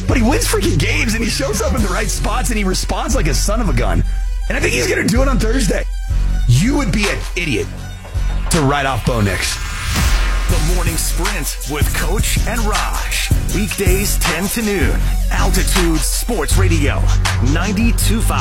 But he wins freaking games, and he shows up in the right spots, and he responds like a son of a gun. And I think he's going to do it on Thursday. You would be an idiot to write off Bo Nix. The Morning Sprint with Coach and Raj. Weekdays 10 to noon. Altitude Sports Radio 92.5.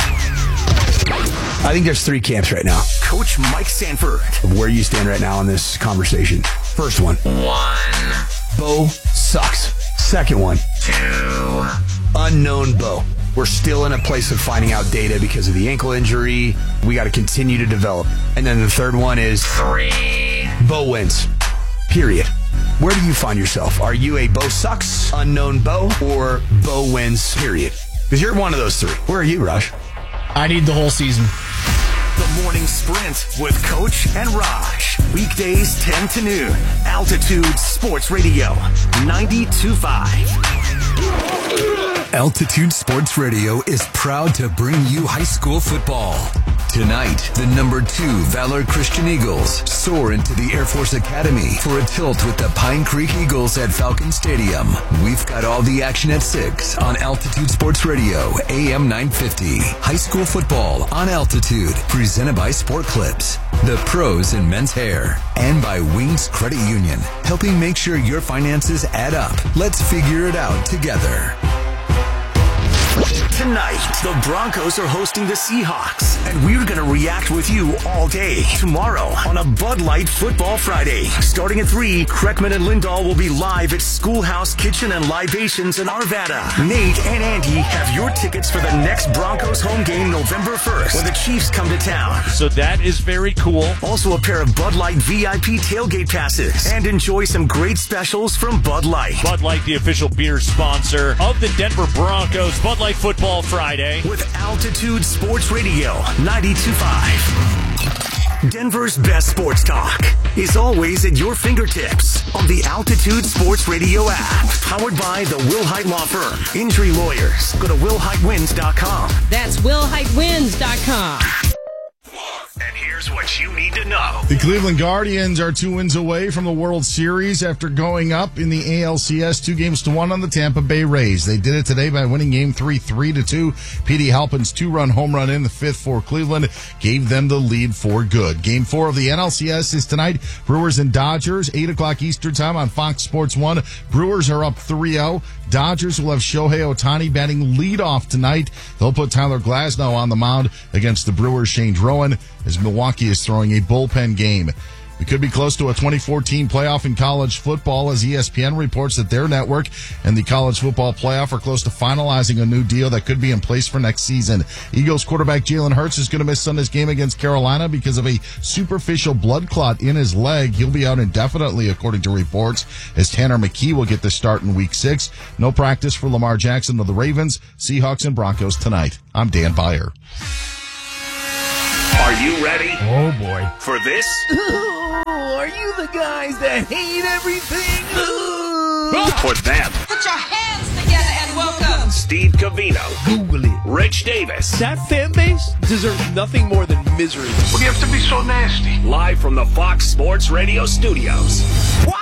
I think there's 3 camps right now. Coach Mike Sanford. Of where you stand right now in this conversation. First one. 1. Bo sucks. Second one. 2. Unknown Bo. We're still in a place of finding out data because of the ankle injury. We got to continue to develop. And then the third one is 3. Bo wins. Period. Where do you find yourself? Are you a Bo sucks, unknown Bo, or Bo wins, period? Because you're one of those 3. Where are you, Raj? I need the whole season. The Morning Sprint with Coach and Raj. Weekdays 10 to noon. Altitude Sports Radio 92.5. Altitude Sports Radio is proud to bring you high school football. Tonight, the number 2 Valor Christian Eagles soar into the Air Force Academy for a tilt with the Pine Creek Eagles at Falcon Stadium. We've got all the action at 6 on Altitude Sports Radio, AM 950. High school football on Altitude, presented by Sport Clips, the pros in men's hair, and by Wings Credit Union, helping make sure your finances add up. Let's figure it out together. Tonight, the Broncos are hosting the Seahawks, and we're going to react with you all day. Tomorrow, on a Bud Light Football Friday. Starting at 3, Kreckman and Lindahl will be live at Schoolhouse Kitchen and Libations in Arvada. Nate and Andy have your tickets for the next Broncos home game November 1st, when the Chiefs come to town. So that is very cool. Also a pair of Bud Light VIP tailgate passes, and enjoy some great specials from Bud Light. Bud Light, the official beer sponsor of the Denver Broncos. Bud Light Football Friday. With Altitude Sports Radio 92.5. Denver's best sports talk is always at your fingertips on the Altitude Sports Radio app. Powered by the Wilhite Law Firm. Injury lawyers. Go to WilhiteWins.com. That's WilhiteWins.com. And here's what you need to know. The Cleveland Guardians are 2 wins away from the World Series after going up in the ALCS 2-1 on the Tampa Bay Rays. They did it today by winning Game 3 3-2. Petey Halpin's 2-run home run in the 5th for Cleveland gave them the lead for good. Game 4 of the NLCS is tonight. Brewers and Dodgers, 8 o'clock Eastern time on Fox Sports 1. Brewers are up 3-0. Dodgers will have Shohei Ohtani batting leadoff tonight. They'll put Tyler Glasnow on the mound against the Brewers' Shane Drowan as Milwaukee is throwing a bullpen game. We could be close to a 2014 playoff in college football as ESPN reports that their network and the college football playoff are close to finalizing a new deal that could be in place for next season. Eagles quarterback Jalen Hurts is going to miss Sunday's game against Carolina because of a superficial blood clot in his leg. He'll be out indefinitely, according to reports, as Tanner McKee will get the start in Week 6. No practice for Lamar Jackson of the Ravens, Seahawks, and Broncos tonight. I'm Dan Beyer. Are you ready? Oh, boy. For this? Are you the guys that hate everything? For them. Put your hands together and welcome Steve Covino. Google it. Rich Davis. That fan base deserves nothing more than misery. What do you have to be so nasty? Live from the Fox Sports Radio studios. Wow!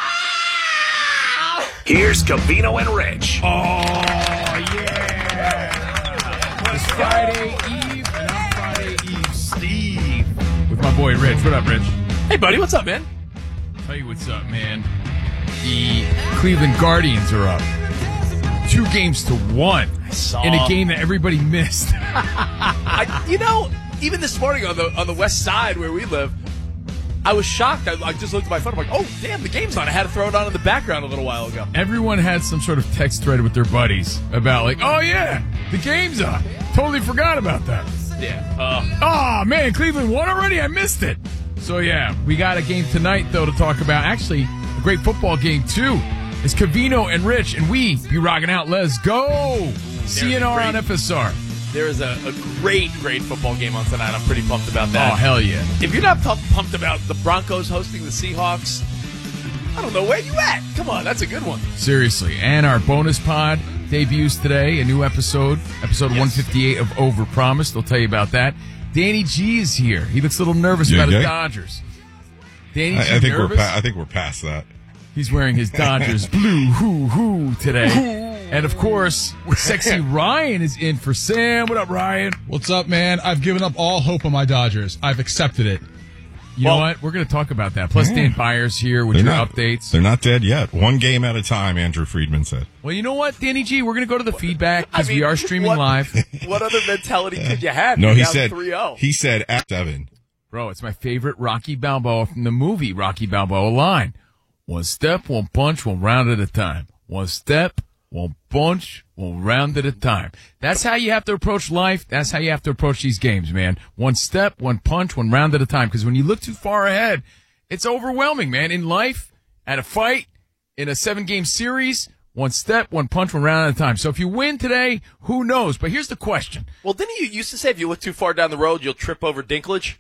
Here's Covino and Rich. Oh, yeah. It's Friday Eve, and I'm Friday Eve Steve. With my boy Rich. What up, Rich? Hey, buddy, what's up, man? Tell you what's up, man. The Cleveland Guardians are up 2-1 in a game that everybody missed. Even this morning on the west side where we live, I was shocked. I just looked at my phone. I'm like, oh, damn, the game's on. I had to throw it on in the background a little while ago. Everyone had some sort of text thread with their buddies about, like, oh, yeah, the game's on. Totally forgot about that. Yeah. Oh, man, Cleveland won already? I missed it. So, yeah, we got a game tonight, though, to talk about. Actually, a great football game, too. It's Covino and Rich, and we be rocking out. Let's go. CNR on FSR. There is a great football game on tonight. I'm pretty pumped about that. Oh, hell yeah. If you're not pumped about the Broncos hosting the Seahawks, I don't know where you at. Come on, that's a good one. Seriously. And our bonus pod debuts today, a new episode 158 of Overpromised. They'll tell you about that. Danny G is here. He looks a little nervous about his Dodgers. Danny G, I think nervous? I think we're past that. He's wearing his Dodgers blue hoo-hoo today. And, of course, sexy Ryan is in for Sam. What up, Ryan? What's up, man? I've given up all hope on my Dodgers. I've accepted it. You know what? We're going to talk about that. Plus, Dan Byers here with your updates. They're not dead yet. One game at a time, Andrew Friedman said. Well, you know what, Danny G? We're going to go to the feedback because we are streaming live. What other mentality could you have? No, You're he down said 3-0. He said at 7. Bro, it's my favorite Rocky Balboa from the movie Rocky Balboa line. One step, one punch, one round at a time. One step, one punch, one round at a time. That's how you have to approach life. That's how you have to approach these games, man. One step, one punch, one round at a time. Because when you look too far ahead, it's overwhelming, man. In life, at a fight, in a 7-game series, one step, one punch, one round at a time. So if you win today, who knows? But here's the question. Well, didn't you used to say if you look too far down the road, you'll trip over Dinklage?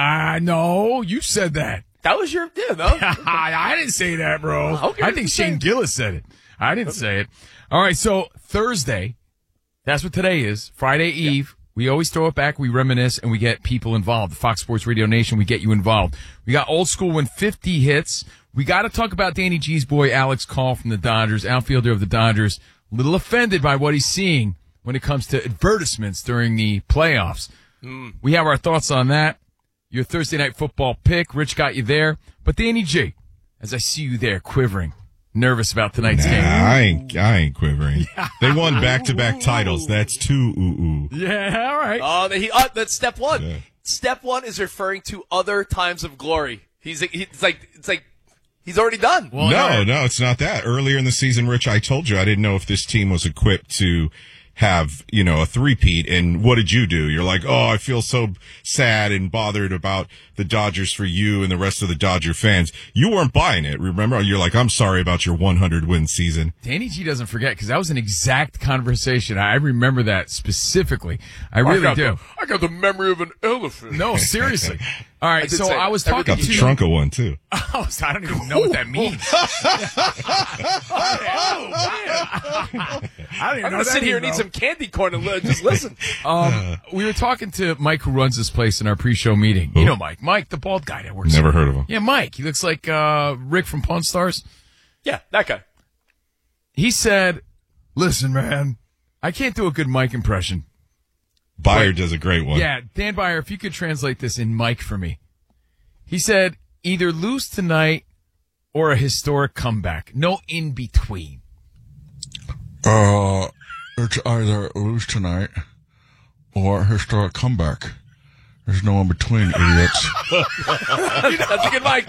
No, you said that. That was your, no? I didn't say that, bro. Okay, I think Shane Gillis said it. I didn't say it. All right, so Thursday, that's what today is, Friday Eve. We always throw it back, we reminisce, and we get people involved. The Fox Sports Radio Nation, we get you involved. We got old school when 50 hits. We got to talk about Danny G's boy, Alex Call from the Dodgers, outfielder of the Dodgers. A little offended by what he's seeing when it comes to advertisements during the playoffs. We have our thoughts on that. Your Thursday night football pick. Rich got you there. But Danny G, as I see you there quivering, nervous about tonight's game. I ain't quivering. They won back-to-back titles. That's 2 ooh-ooh. Yeah, all right. That's step one. Yeah. Step one is referring to other times of glory. It's like he's already done. Well, no, it's not that. Earlier in the season, Rich, I told you I didn't know if this team was equipped to have, a three-peat. And what did you do? You're like, oh, I feel so sad and bothered about the Dodgers for you and the rest of the Dodger fans. You weren't buying it, remember? You're like, I'm sorry about your 100-win season. Danny G doesn't forget, because that was an exact conversation. I remember that specifically. I really do. I got the memory of an elephant. No, seriously. All right, so I was talking to... Got the trunk of one, too. Oh, I don't even know what that means. I'm going to sit here and eat some candy corn and just listen. We were talking to Mike, who runs this place, in our pre-show meeting. Who? You know Mike. Mike, the bald guy that works Never here. heard of him. Yeah, Mike. He looks like Rick from Pawn Stars. Yeah, that guy. He said, listen, man, I can't do a good Mike impression. Byer does a great one. Yeah, Dan Byer, if you could translate this in Mike for me. He said, either lose tonight or a historic comeback. No in between. It's either lose tonight or historic comeback. There's no in between, idiots. That's a good Mike.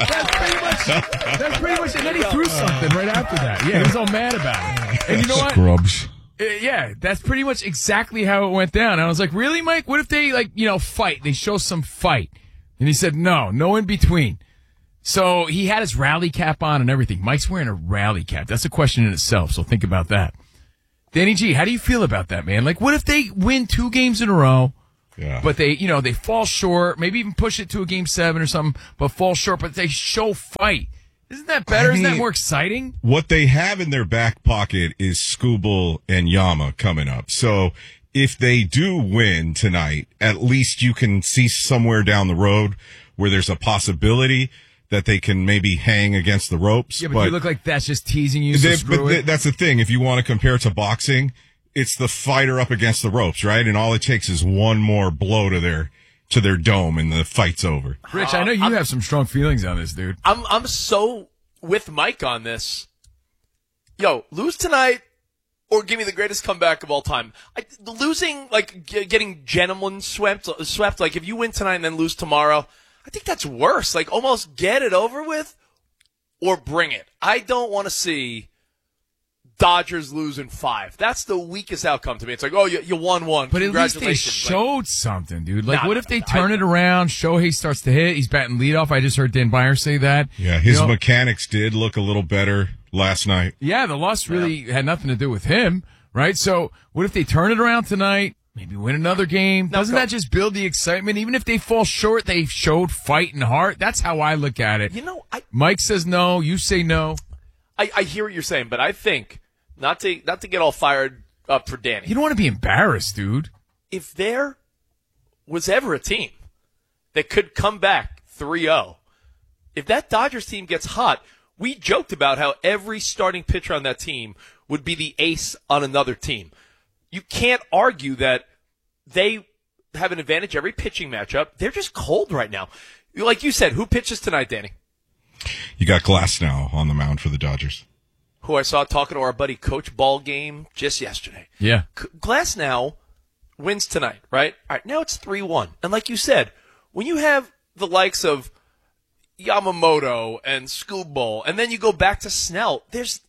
That's pretty much. And then he threw something right after that. Yeah, he was all mad about it. And you know what? Scrubs. Yeah, that's pretty much exactly how it went down. And I was like, really, Mike? What if they, fight? They show some fight. And he said, no in between. So he had his rally cap on and everything. Mike's wearing a rally cap. That's a question in itself, so think about that. Danny G, how do you feel about that, man? Like, what if they win 2 games in a row, but they fall short, maybe even push it to a game 7 or something, but fall short, but they show fight? Isn't that better? Isn't that more exciting? What they have in their back pocket is Skubal and Yama coming up. So if they do win tonight, at least you can see somewhere down the road where there's a possibility that they can maybe hang against the ropes. Yeah, but you look like that's just teasing you, so screw it. That's the thing. If you want to compare it to boxing, it's the fighter up against the ropes, right? And all it takes is one more blow to their dome and the fight's over. Rich, I know you have some strong feelings on this, dude. I'm so with Mike on this. Yo, lose tonight or give me the greatest comeback of all time. Losing, getting gentlemen swept, like if you win tonight and then lose tomorrow, I think that's worse. Like, almost get it over with or bring it. I don't want to see Dodgers lose in 5. That's the weakest outcome to me. It's like, oh, you won one. But at least they showed something, dude. What if they turn it around? Shohei starts to hit. He's batting leadoff. I just heard Dan Byer say that. Yeah, his mechanics did look a little better last night. Yeah, the loss really had nothing to do with him, right? So what if they turn it around tonight? Maybe win another game. Doesn't that just build the excitement? Even if they fall short, they showed fight and heart. That's how I look at it. Mike says no. You say no. I hear what you're saying, but I think not to get all fired up for Danny. You don't want to be embarrassed, dude. If there was ever a team that could come back 3-0, if that Dodgers team gets hot, we joked about how every starting pitcher on that team would be the ace on another team. You can't argue that they have an advantage every pitching matchup. They're just cold right now. Like you said, who pitches tonight, Danny? You got Glasnow on the mound for the Dodgers. Who I saw talking to our buddy Coach Ball game just yesterday. Yeah. Glasnow wins tonight, right? All right, now it's 3-1. And like you said, when you have the likes of Yamamoto and Scooble, and then you go back to Snell,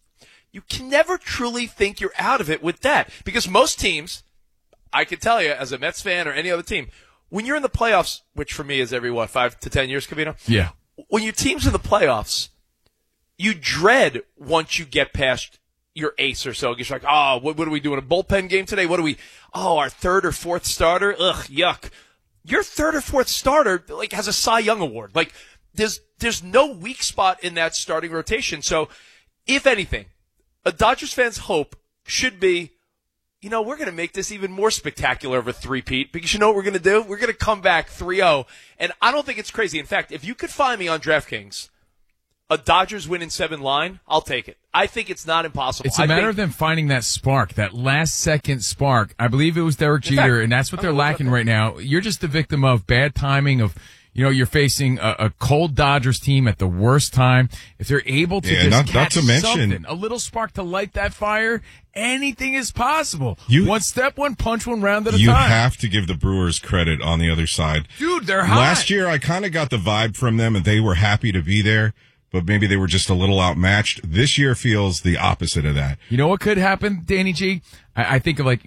you can never truly think you're out of it with that. Because most teams, I can tell you, as a Mets fan or any other team, when you're in the playoffs, which for me is every, 5 to 10 years, Covino? Yeah. When your team's in the playoffs, you dread once you get past your ace or so. You're like, oh, what are we doing? A bullpen game today? Our third or fourth starter? Ugh, yuck. Your third or fourth starter, has a Cy Young award. There's no weak spot in that starting rotation. So, if anything, a Dodgers fan's hope should be, we're going to make this even more spectacular of a three-peat, because you know what we're going to do? We're going to come back 3-0, and I don't think it's crazy. In fact, if you could find me on DraftKings a Dodgers win in 7 line, I'll take it. I think it's not impossible. It's a matter of them finding that spark, that last-second spark. I believe it was Derek Jeter, and that's what they're lacking right now. You're just the victim of bad timing of, you're facing a cold Dodgers team at the worst time. If they're able to catch something, a little spark to light that fire, anything is possible. One step, one punch, one round at a time. You have to give the Brewers credit on the other side. Dude, they're hot. Last year, I kind of got the vibe from them, and they were happy to be there, but maybe they were just a little outmatched. This year feels the opposite of that. You know what could happen, Danny G? I think of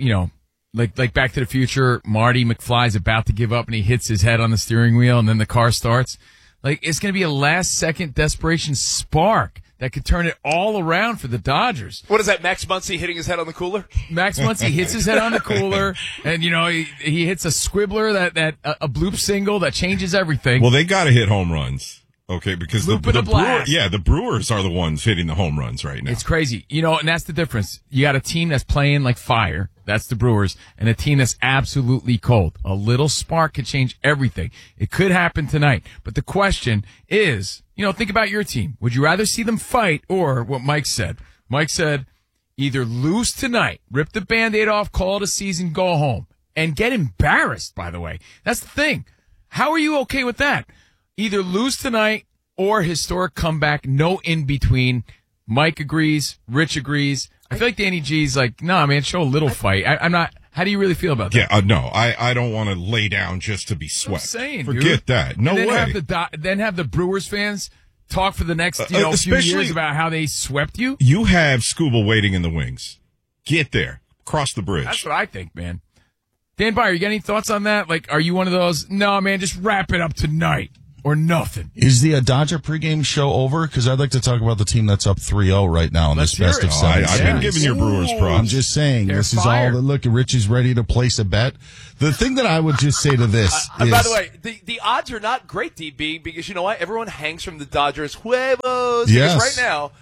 like Back to the Future, Marty McFly's about to give up and he hits his head on the steering wheel and then the car starts. It's going to be a last-second desperation spark that could turn it all around for the Dodgers. What is that, Max Muncy hitting his head on the cooler? Max Muncy hits his head on the cooler, and, he hits a squibbler, a bloop single that changes everything. Well, they got to hit home runs. Okay, because the Brewers, the Brewers are the ones hitting the home runs right now. It's crazy. And that's the difference. You got a team that's playing like fire. That's the Brewers. And a team that's absolutely cold. A little spark could change everything. It could happen tonight. But the question is, think about your team. Would you rather see them fight or what Mike said? Mike said, either lose tonight, rip the Band-Aid off, call it a season, go home. And get embarrassed, by the way. That's the thing. How are you okay with that? Either lose tonight or historic comeback, no in between. Mike agrees. Rich agrees. I feel like Danny G's like, nah, man, show a little fight. I'm not. How do you really feel about that? Yeah, no, I don't want to lay down just to be swept. I'm saying, forget dude. that. No and then way. Then have the Brewers fans talk for the next few years about how they swept you. You have Scooble waiting in the wings. Get there. Cross the bridge. That's what I think, man. Dan Byer, you got any thoughts on that? Are you one of those? No, man, just wrap it up tonight. Or nothing. Is the Dodger pregame show over? Because I'd like to talk about the team that's up 3-0 right now in this best of 7. I've been giving your Brewers props. I'm just saying, this is all. Look, Rich is ready to place a bet. The thing that I would just say to this is... By the way, the odds are not great, DB, because you know what? Everyone hangs from the Dodgers. Huevos. Yes. Because right now,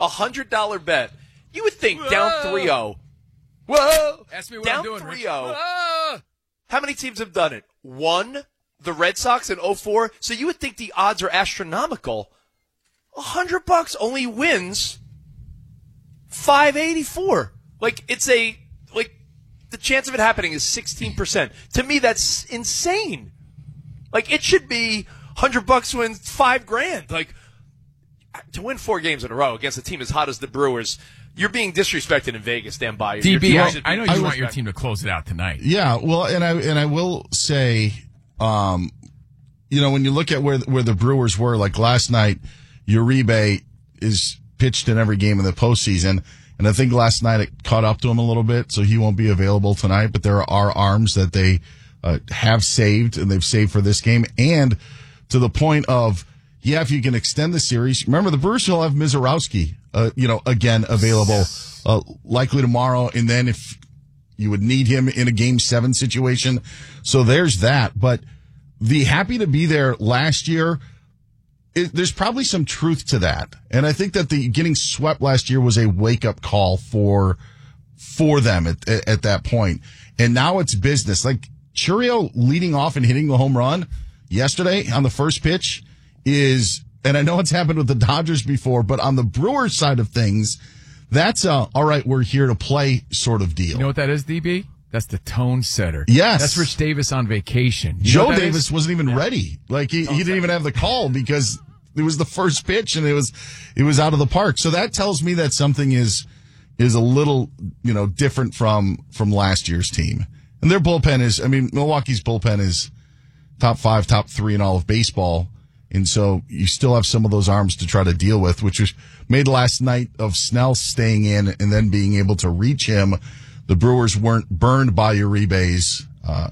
$100 bet. You would think down 3-0. Whoa! Ask me what down I'm doing, 3-0. How many teams have done it? 1? The Red Sox in 2004. So you would think the odds are astronomical. $100 only wins $584. The chance of it happening is 16%. To me, that's insane. It should be $100 wins $5,000. To win 4 games in a row against a team as hot as the Brewers, you're being disrespected in Vegas, Dan Byer. DB, I know you want your team to close it out tonight. Yeah, well, and I will say, when you look at where the Brewers were, like last night, Uribe is pitched in every game in the postseason, and I think last night it caught up to him a little bit, so he won't be available tonight. But there are arms that they have saved, and they've saved for this game, and to the point of, if you can extend the series. Remember, the Brewers will have Mizorowski, again available, likely tomorrow, and then if you would need him in a Game 7 situation. So there's that. But the happy to be there last year, there's probably some truth to that. And I think that the getting swept last year was a wake-up call for them at that point. And now it's business. Chourio leading off and hitting the home run yesterday on the first pitch is, and I know it's happened with the Dodgers before, but on the Brewers side of things, that's all right, we're here to play sort of deal. You know what that is, DB? That's the tone setter. Yes. That's Rich Davis on vacation. You know Joe what that Davis is? wasn't even ready. Like he didn't even have the call because it was the first pitch and it was out of the park. So that tells me that something is a little, different from last year's team. And their bullpen Milwaukee's bullpen is top 5, top 3 in all of baseball. And so you still have some of those arms to try to deal with, which was made last night of Snell staying in and then being able to reach him. The Brewers weren't burned by Uribe's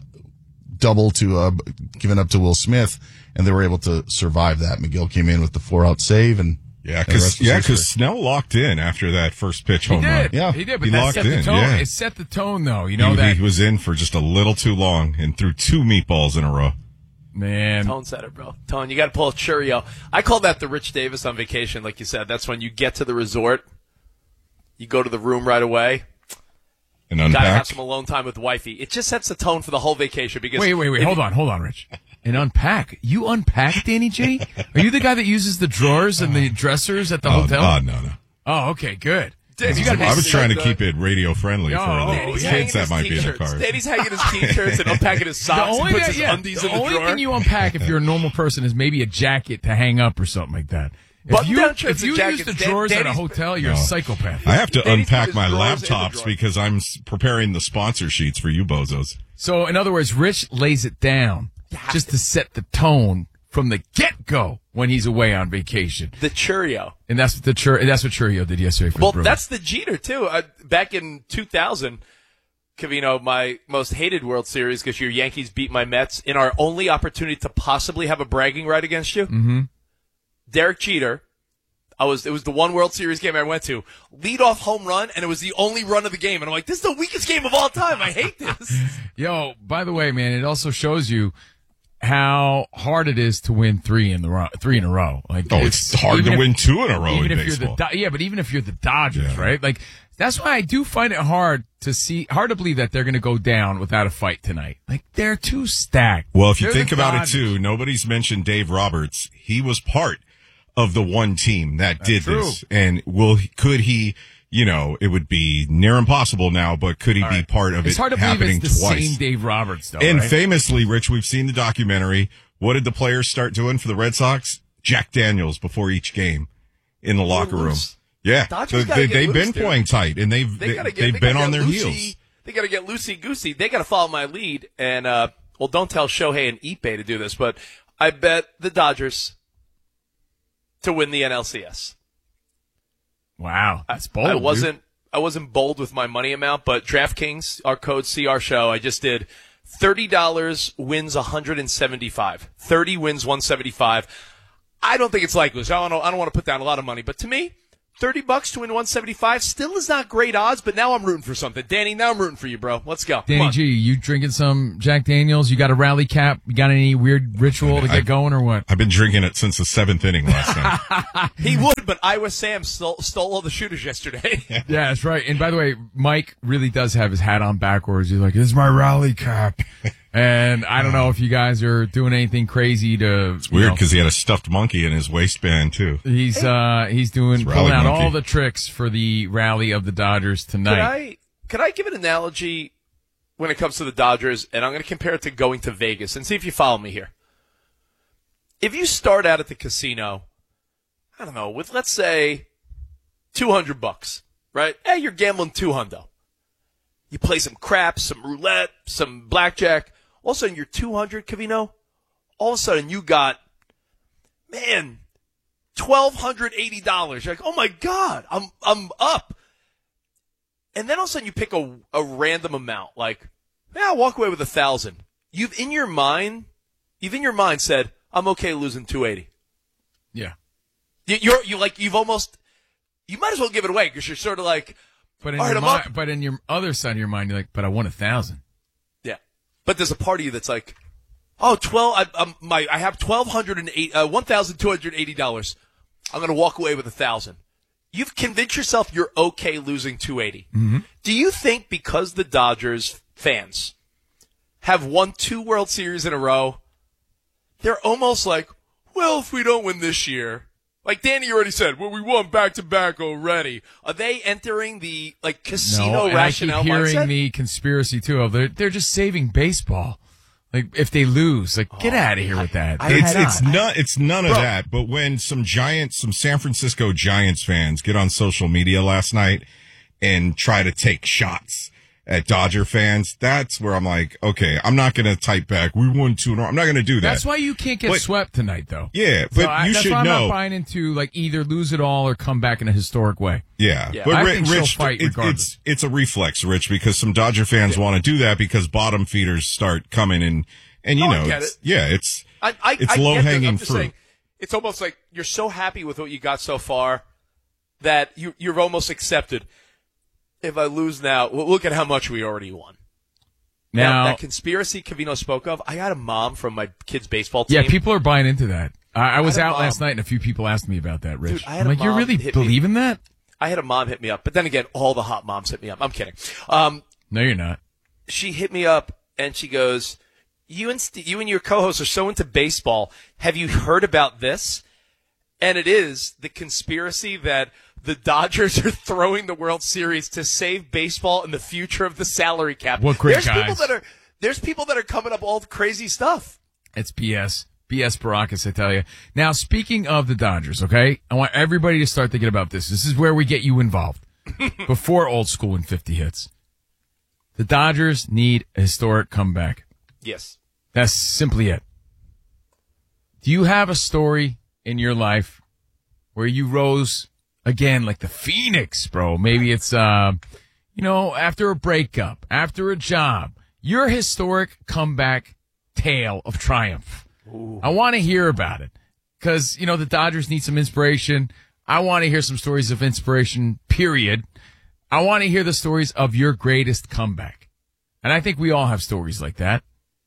double to given up to Will Smith, and they were able to survive that. McGill came in with the 4-out save, and because Snell locked in after that first pitch home run. Yeah, he did. But he that locked set the in. tone. Yeah. It set the tone, though. He was in for just a little too long and threw 2 meatballs in a row. Man. Tone setter, bro. Tone, you got to pull a Churio. I call that the Rich Davis on vacation, like you said. That's when you get to the resort, you go to the room right away. And Gotta have unpack. some alone time with wifey. It just sets the tone for the whole vacation. Because Wait. Hold on, Rich. And unpack. You unpack, Danny G? Are you the guy that uses the drawers and the dressers at the hotel? No. Oh, okay, good. I was trying to keep it radio friendly for Danny's the hanging kids that his might be in the t-shirts. car. Danny's hanging his t-shirts and unpacking his socks and puts his undies in the drawer. The only thing you unpack if you're a normal person is maybe a jacket to hang up or something like that. If you use the drawers at a hotel, you're a psychopath. I have to Danny's put unpack his my drawers in the laptops drawer. because I'm preparing the sponsor sheets for you bozos. So, in other words, Rich lays it down just to set the tone from the get-go when he's away on vacation. The Churio. And that's what Churio did yesterday for the Brewers. That's the Jeter, too. Back in 2000, Covino, my most hated World Series because your Yankees beat my Mets in our only opportunity to possibly have a bragging right against you. Mm-hmm. Derek Jeter. It was the one World Series game I went to. Leadoff home run, and it was the only run of the game. And I'm like, this is the weakest game of all time. I hate this. Yo, by the way, man, it also shows you how hard it is to win 3 in a row. Like, it's hard to win 2 in a row even in if baseball. but even if you're the Dodgers, right? Like, that's why I do find it hard to believe that they're going to go down without a fight tonight. Like, they're too stacked. Well, if you They're think the about Dodgers. it too, nobody's mentioned Dave Roberts. He was part of the one team that did this. And could he, it would be near impossible now, but could he be part of It's it hard to believe happening it's the twice? same Dave Roberts, though, And right? famously, Rich, we've seen the documentary. What did the players start doing for the Red Sox? Jack Daniels before each game in the locker room. Yeah. Dodgers So gotta get they've loose, been dude. playing tight, and they've been on their heels. They got to get loosey-goosey. They got to follow my lead. And, don't tell Shohei and Ippei to do this, but I bet the Dodgers to win the NLCS. Wow. That's bold, I wasn't bold with my money amount, but DraftKings, our code CR Show, I just did $30 wins 175. 30 wins 175. I don't think it's likely. So I don't want to put down a lot of money, but to me, $30 to win 175 still is not great odds, but now I'm rooting for something. Danny, now I'm rooting for you, bro. Let's go. Danny G, you drinking some Jack Daniels? You got a rally cap? You got any weird ritual to get going or what? I've been drinking it since the 7th inning last night. He would, but Iowa Sam stole all the shooters yesterday. Yeah, that's right. And by the way, Mike really does have his hat on backwards. He's like, this is my rally cap. And I don't know if you guys are doing anything crazy to. It's weird because he had a stuffed monkey in his waistband too. He's pulling out all the tricks for the rally of the Dodgers tonight. Could I give an analogy when it comes to the Dodgers, and I'm going to compare it to going to Vegas and see if you follow me here. If you start out at the casino, I don't know, with let's say $200, right? Hey, you're gambling $200. You play some craps, some roulette, some blackjack. All of a sudden, you're $200, Covino. All of a sudden, you got, $1,280. You're like, oh my God, I'm up. And then all of a sudden, you pick a random amount, like, I'll walk away with 1,000. You've in your mind said, I'm okay losing 280. Yeah. You might as well give it away because you're sort of like, but in your other side of your mind, you're like, but I won 1,000. Yeah. But there's a part of you that's like, I have $1,280. I'm going to walk away with 1,000. You've convinced yourself you're okay losing 280. Mm-hmm. Do you think because the Dodgers fans have won 2 World Series in a row, they're almost like, well, if we don't win this year, Like Danny already said, well, we won back-to-back already. Are they entering the casino and rationale I keep hearing mindset? the conspiracy too of they're just saving baseball. Like if they lose, get out of here with that. It's none of that. But when some San Francisco Giants fans get on social media last night and try to take shots at Dodger fans, that's where I'm like, okay, I'm not going to type back. We won 2-0. I'm not going to do that. That's why you can't get swept tonight, though. Yeah, but you should know. That's why I'm not buying into either lose it all or come back in a historic way. Yeah. But I think she'll fight regardless. It's a reflex, Rich, because some Dodger fans want to do that because bottom feeders start coming and you know, I get it. It's I low hanging I'm just fruit. saying, it's almost like you're so happy with what you got so far that you've almost accepted. If I lose now, well, look at how much we already won. Now, that conspiracy Covino spoke of, I got a mom from my kid's baseball team. Yeah, people are buying into that. I was out last night, and a few people asked me about that, Rich. Dude, I'm like, you really believe in that? I had a mom hit me up, but then again, all the hot moms hit me up. I'm kidding. No, you're not. She hit me up, and she goes, you and your co-host are so into baseball. Have you heard about this? And it is the conspiracy that the Dodgers are throwing the World Series to save baseball and the future of the salary cap. What great guys. There's people that are coming up all crazy stuff. It's BS. BS Baracus, I tell you. Now, speaking of the Dodgers, okay, I want everybody to start thinking about this. This is where we get you involved. Before old school and 50 hits. The Dodgers need a historic comeback. Yes. That's simply it. Do you have a story in your life where you rose again like the Phoenix, bro? Maybe it's, after a breakup, after a job, your historic comeback tale of triumph. Ooh. I want to hear about it because, the Dodgers need some inspiration. I want to hear some stories of inspiration, period. I want to hear the stories of your greatest comeback. And I think we all have stories like that.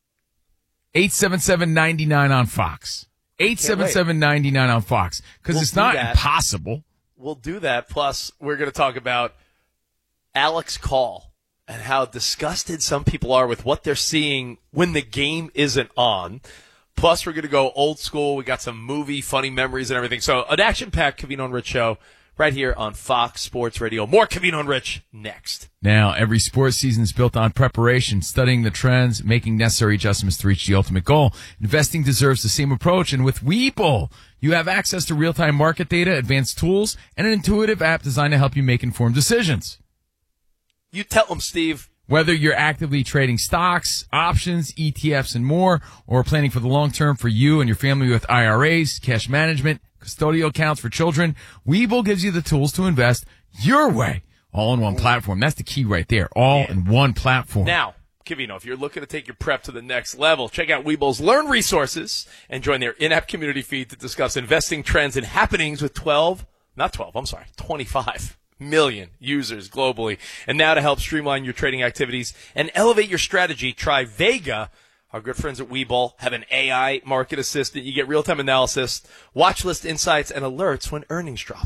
877-99 on Fox. 877-99 on Fox. Because it's not impossible. We'll do that. Plus, we're going to talk about Alex Call and how disgusted some people are with what they're seeing when the game isn't on. Plus, we're going to go old school. We got some movie funny memories and everything. So, an action-packed Covino and Rich show right here on Fox Sports Radio. More Covino and Rich next. Now, every sports season is built on preparation, studying the trends, making necessary adjustments to reach the ultimate goal. Investing deserves the same approach, and with Webull, you have access to real-time market data, advanced tools, and an intuitive app designed to help you make informed decisions. You tell them, Steve. Whether you're actively trading stocks, options, ETFs, and more, or planning for the long term for you and your family with IRAs, cash management, custodial accounts for children, Webull gives you the tools to invest your way, all in one platform. That's the key right there, all in one platform. Now, Covino, if you're looking to take your prep to the next level, check out Webull's Learn resources and join their in-app community feed to discuss investing trends and happenings with 25 million users globally. And now to help streamline your trading activities and elevate your strategy, try Vega. Our good friends at Webull have an AI market assistant. You get real-time analysis, watch list insights, and alerts when earnings drop.